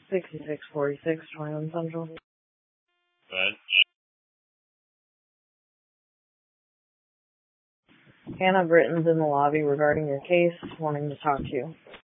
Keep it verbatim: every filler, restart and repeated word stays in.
sixty-six forty-six, twenty-one Central. Right. Hannah Britton's in the lobby regarding your case, wanting to talk to you.